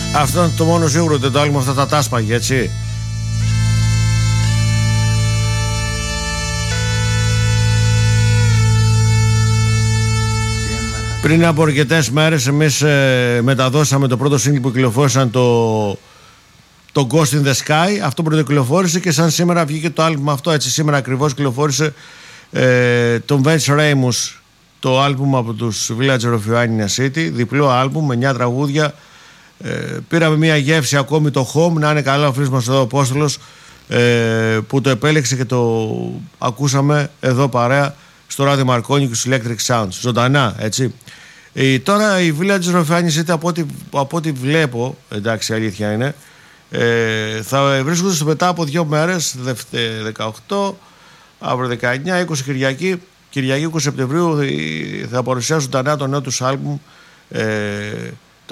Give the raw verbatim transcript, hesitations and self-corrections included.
Αυτό είναι το μόνο σίγουρο, ότι το άλμπουμ αυτά τα τάσπαγε, έτσι. Πριν από αρκετές μέρες εμείς ε, μεταδώσαμε το πρώτο single που κυκλοφόρησαν, το, το Ghost in the Sky. Αυτό πρωτοκυκλοφόρησε και σαν σήμερα βγήκε το άλμπουμ αυτό, έτσι σήμερα ακριβώς κυκλοφόρησε ε, τον Vance Rhamus, το άλμπουμ από τους Villager of Ioannina City, διπλό άλμπουμ με εννιά τραγούδια. ε, Πήραμε μια γεύση ακόμη το Home, να είναι καλά ο φίλος μας εδώ ο Απόστολος ε, που το επέλεξε και το ακούσαμε εδώ παρέα στο ράδιο Μαρκόνι και στους Electric Sounds, ζωντανά, έτσι. Ε, τώρα οι Villagers of Ioannina City, από ό,τι, από ό,τι βλέπω, εντάξει, αλήθεια είναι, ε, θα βρίσκονται στο μετά από δύο μέρες, δεκαοκτώ, αύριο δεκαεννιά, είκοσι Κυριακή, Κυριακή είκοσι Σεπτεμβρίου, θα παρουσιάσουν τα νέα το νέο τους άλμπουμ, ε,